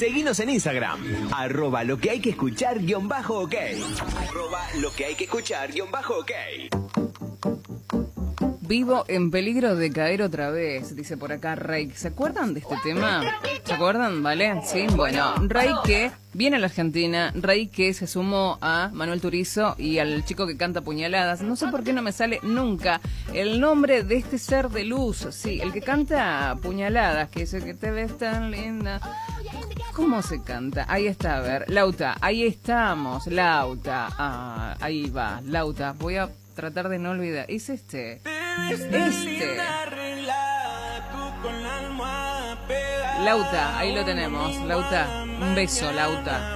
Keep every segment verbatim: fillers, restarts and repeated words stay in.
Seguinos en Instagram, arroba lo que hay que escuchar guión bajo ok. Arroba lo que hay que escuchar guión bajo ok. Vivo en peligro de caer otra vez, dice por acá Rey. ¿Se acuerdan de este tema? ¿Se acuerdan? ¿Vale? Sí, bueno, Rey que viene a la Argentina, Rey que se sumó a Manuel Turizo y al chico que canta Puñaladas. No sé por qué no me sale nunca el nombre de este ser de luz. Sí, el que canta Puñaladas, que dice que te ves tan linda. ¿Cómo se canta? Ahí está, a ver, Lauta, ahí estamos, Lauta. Ah, ahí va, Lauta. Voy a tratar de no olvidar. Es este. Este. Lauta, ahí lo tenemos. Lauta, un beso, Lauta.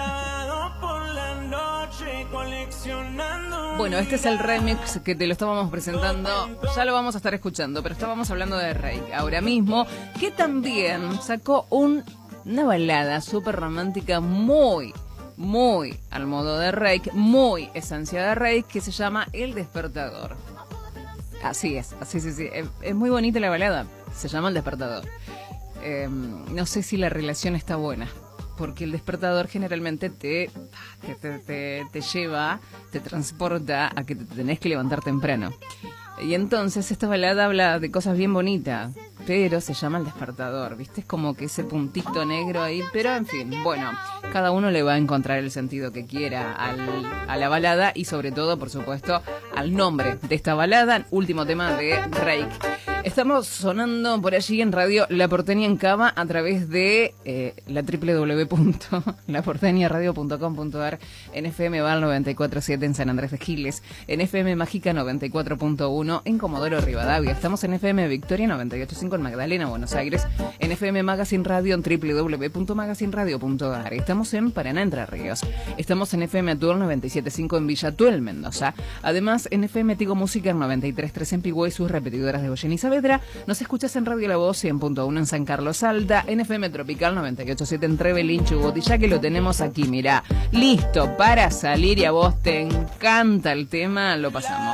Bueno, este es el remix que te lo estábamos presentando. Ya lo vamos a estar escuchando, pero estábamos hablando de Rey ahora mismo, que también sacó un, una balada súper romántica muy... muy al modo de Reik, muy esencia de Reik, que se llama El Despertador. Así es, así sí, sí. Es, es muy bonita la balada, se llama El Despertador. Eh, no sé si la relación está buena, porque el despertador generalmente te, te, te, te, te lleva, te transporta a que te tenés que levantar temprano. Y entonces esta balada habla de cosas bien bonitas, pero se llama El Despertador, ¿viste? Es como que ese puntito negro ahí, pero en fin, bueno, cada uno le va a encontrar el sentido que quiera al, a la balada y sobre todo, por supuesto, al nombre de esta balada, último tema de Reik. Estamos sonando por allí en Radio La Porteña en Cava a través de eh, la doble u doble u doble u punto la porteña radio punto com punto a r, en F M Val noventa y cuatro punto siete en San Andrés de Giles, en F M Mágica noventa y cuatro punto uno en Comodoro Rivadavia. Estamos en F M Victoria noventa y ocho punto cinco en Magdalena, Buenos Aires, en F M Magazine Radio en doble u doble u doble u punto magazine radio punto a r. Estamos en Paraná, Entre Ríos. Estamos en F M Atuel noventa y siete punto cinco en Villa Atuel, Mendoza. Además, en F M Tigo Música en noventa y tres punto tres en Pigüey, sus repetidoras de Goyen y Saavedra. Nos escuchas en Radio La Voz cien punto uno en San Carlos Alta, en F M Tropical noventa y ocho punto siete en Trevelin, Chubut. Y ya que lo tenemos aquí, mirá, listo para salir y a vos te encanta el tema, lo pasamos.